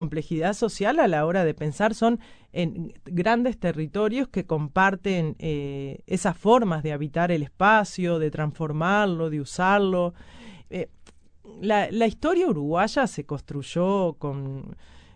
complejidad social a la hora de pensar, son en grandes territorios que comparten esas formas de habitar el espacio, de transformarlo, de usarlo. La historia uruguaya se construyó con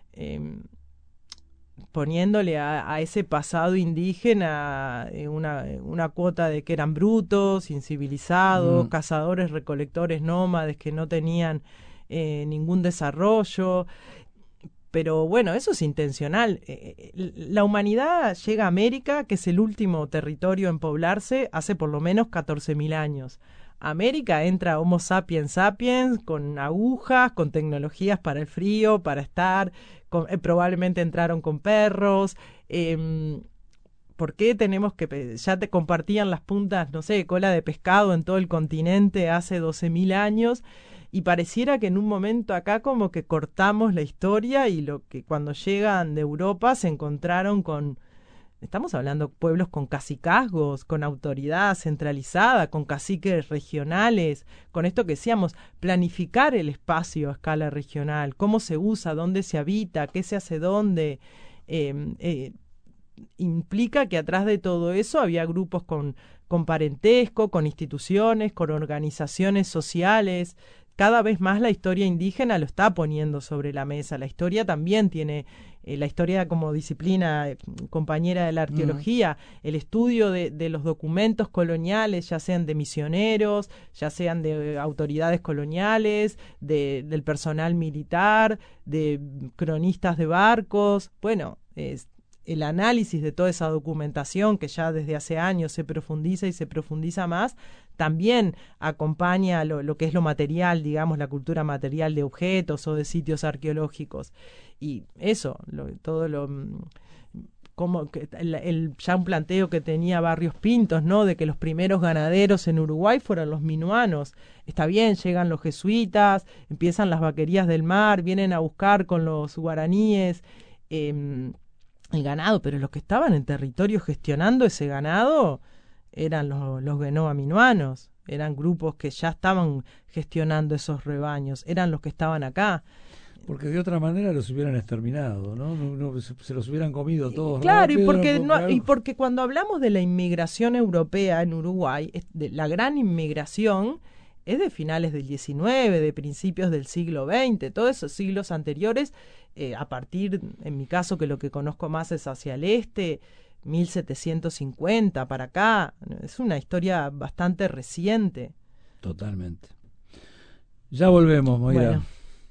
poniéndole a ese pasado indígena una cuota de que eran brutos, incivilizados, cazadores, recolectores, nómades que no tenían ningún desarrollo. Pero bueno, eso es intencional. La humanidad llega a América, que es el último territorio en poblarse, hace por lo menos 14.000 años. América entra Homo sapiens sapiens con agujas, con tecnologías para el frío, para estar, probablemente entraron con perros. ¿Por qué tenemos que...? Ya te compartían las puntas, no sé, cola de pescado en todo el continente hace 12.000 años. Y pareciera que en un momento acá como que cortamos la historia y lo que cuando llegan de Europa se encontraron con, estamos hablando pueblos con cacicazgos, con autoridad centralizada, con caciques regionales, con esto que decíamos, planificar el espacio a escala regional, cómo se usa, dónde se habita, qué se hace dónde, implica que atrás de todo eso había grupos con parentesco, con instituciones, con organizaciones sociales. Cada vez más la historia indígena lo está poniendo sobre la mesa. La historia también tiene, la historia como disciplina compañera de la arqueología, el estudio de los documentos coloniales, ya sean de misioneros, ya sean de autoridades coloniales, del personal militar, de cronistas de barcos. Bueno, el análisis de toda esa documentación que ya desde hace años se profundiza y se profundiza más, también acompaña lo que es lo material, digamos, la cultura material de objetos o de sitios arqueológicos. Y eso, ya un planteo que tenía Barrios Pintos, ¿no? De que los primeros ganaderos en Uruguay fueron los minuanos. Está bien, llegan los jesuitas, empiezan las vaquerías del mar, vienen a buscar con los guaraníes el ganado, pero los que estaban en territorio gestionando ese ganado eran los Genoa minuanos, eran grupos que ya estaban gestionando esos rebaños, eran los que estaban acá. Porque de otra manera los hubieran exterminado, ¿no? Se los hubieran comido todos. Claro, y porque cuando hablamos de la inmigración europea en Uruguay, la gran inmigración es de finales del XIX, de principios del siglo XX, todos esos siglos anteriores, a partir, en mi caso, que lo que conozco más es hacia el este, 1750 para acá, es una historia bastante reciente. Totalmente. Ya volvemos, Moira. Bueno.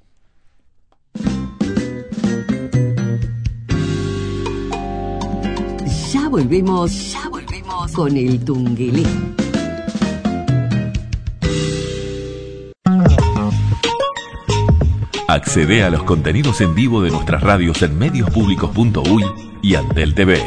Ya volvemos con el Tungelé. Accede a los contenidos en vivo de nuestras radios en mediospublicos.uy y Antel TV.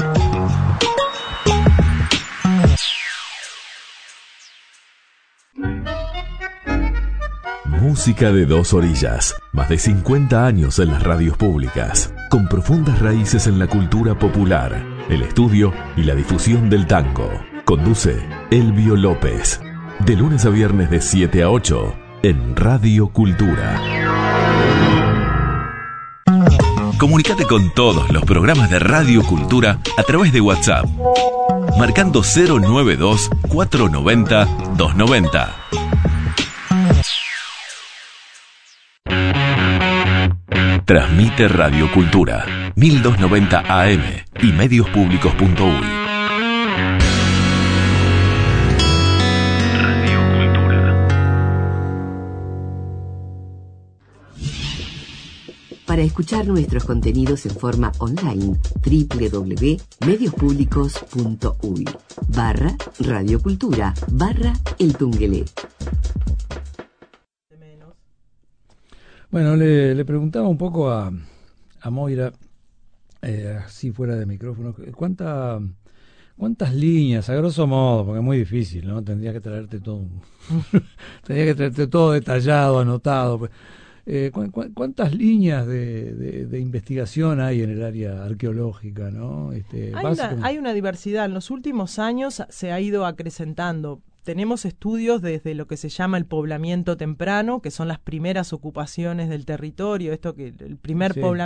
Música de dos orillas. Más de 50 años en las radios públicas. Con profundas raíces en la cultura popular, el estudio y la difusión del tango. Conduce Elvio López. De lunes a viernes de 7 a 8 en Radio Cultura. Comunicate con todos los programas de Radio Cultura a través de WhatsApp, marcando 092-490-290. Transmite Radio Cultura, 1290 AM y mediospublicos.uy. Para escuchar nuestros contenidos en forma online, www.mediospublicos.uy/radiocultura/El Tungelé. Bueno, le preguntaba un poco a Moira, así fuera de micrófono, ¿cuántas líneas, a grosso modo, porque es muy difícil, ¿no? Tendría que traerte todo detallado, anotado. ¿Cuántas líneas de investigación hay en el área arqueológica, ¿no? Hay una diversidad. En los últimos años se ha ido acrecentando. Tenemos estudios desde lo que se llama el poblamiento temprano, que son las primeras ocupaciones del territorio, esto que el primer poblamiento